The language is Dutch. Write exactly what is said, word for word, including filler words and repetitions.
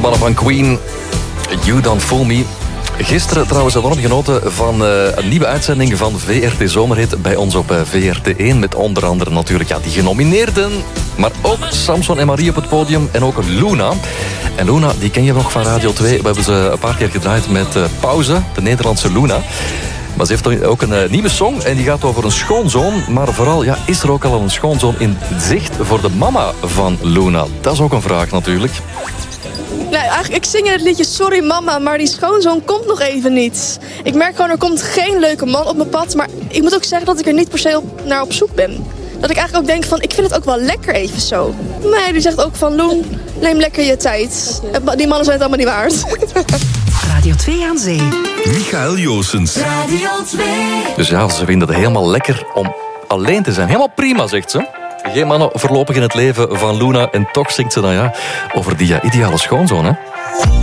mannen van Queen. You Don't Fool Me. Gisteren trouwens enorm genoten van uh, een nieuwe uitzending van V R T Zomerhit bij ons op uh, V R T één. Met onder andere natuurlijk ja, die genomineerden. Maar ook Samson en Marie op het podium. En ook Luna. En Luna, die ken je nog van Radio twee. We hebben ze een paar keer gedraaid met uh, Pauze, de Nederlandse Luna. Maar ze heeft ook een uh, nieuwe song en die gaat over een schoonzoon. Maar vooral, ja, is er ook al een schoonzoon in zicht voor de mama van Luna? Dat is ook een vraag natuurlijk. Nee, eigenlijk, ik zing in het liedje Sorry Mama, maar die schoonzoon komt nog even niet. Ik merk gewoon, er komt geen leuke man op mijn pad. Maar ik moet ook zeggen dat ik er niet per se op, naar op zoek ben. Dat ik eigenlijk ook denk van, ik vind het ook wel lekker even zo. Nee, die zegt ook van, Loen, neem lekker je tijd. Die mannen zijn het allemaal niet waard. Radio twee aan Zee. Michael Joossens. Radio twee. Dus ja, ze vinden het helemaal lekker om alleen te zijn. Helemaal prima, zegt ze. Geen mannen voorlopig in het leven van Luna. En toch zingt ze dan ja over die ja, ideale schoonzoon, hè.